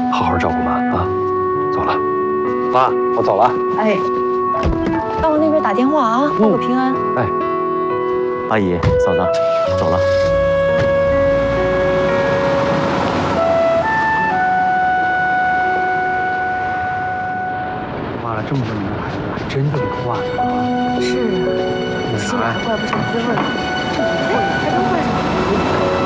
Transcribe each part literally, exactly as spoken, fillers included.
好好照顾妈啊。走了，妈，我走了。 哎，到了那边打电话啊，报个平安。 哎， 阿姨、嫂子，走了。 这么多年的孩子还真就给挂着了啊！ 是啊，心里还怪不成滋味儿。这不会，还能怪什么？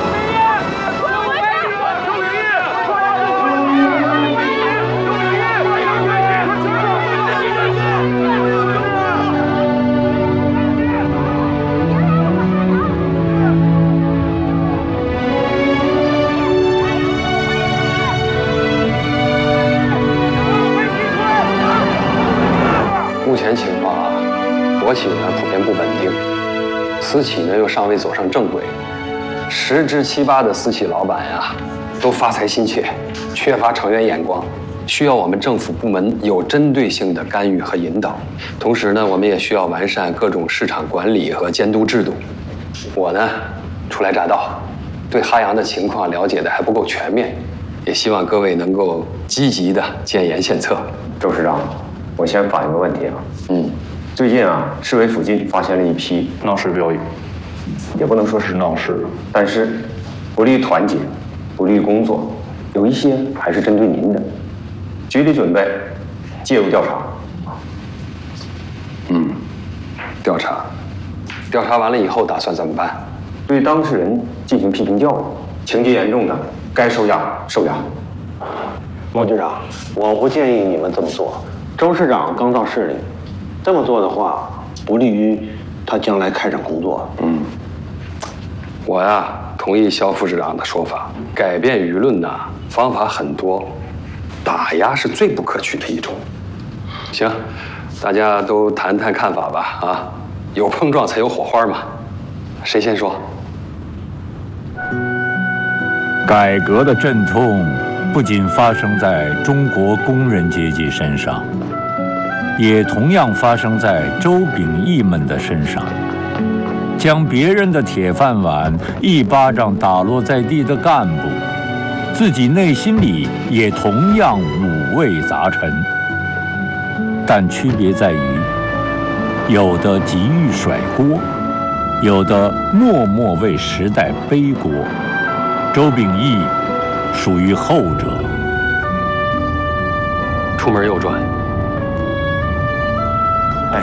目前情况啊，国企呢普遍不稳定，私企呢又尚未走上正轨，十之七八的私企老板呀，都发财心切，缺乏长远眼光，需要我们政府部门有针对性的干预和引导。同时呢，我们也需要完善各种市场管理和监督制度。我呢，初来乍到，对哈阳的情况了解的还不够全面，也希望各位能够积极的建言献策。 周市长。 我先反映个问题啊，嗯，最近啊，市委附近发现了一批闹事标语， 也不能说是闹事， 但是不利于团结，不利于工作，有一些还是针对您的，局里准备介入调查。 嗯，调查，调查完了以后打算怎么办？ 对当事人进行批评教育，情节严重的该收押收押。 毛局长，我不建议你们这么做。 周市长刚到市里，这么做的话，不利于他将来开展工作。 嗯，我呀同意肖副市长的说法，改变舆论呢方法很多，打压是最不可取的一种。行，大家都谈谈看法吧。啊，有碰撞才有火花嘛。谁先说？ 改革的阵痛不仅发生在中国工人阶级身上。 也同样发生在周秉义们的身上，将别人的铁饭碗一巴掌打落在地的干部，自己内心里也同样五味杂陈。但区别在于，有的急于甩锅，有的默默为时代背锅。周秉义属于后者。 出门右转。 哎，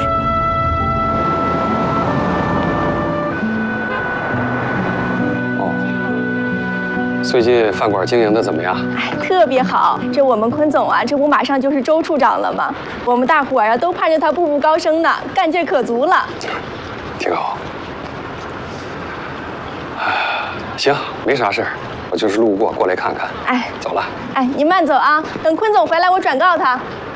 哦，最近饭馆经营的怎么样？ 哎，特别好。这我们坤总啊，这不马上就是周处长了吗？我们大伙儿啊都盼着他步步高升呢，干劲可足了。 挺好。哎，行，没啥事儿，我就是路过，过来看看。 哎， 走了。 哎，您慢走啊，等坤总回来我转告他。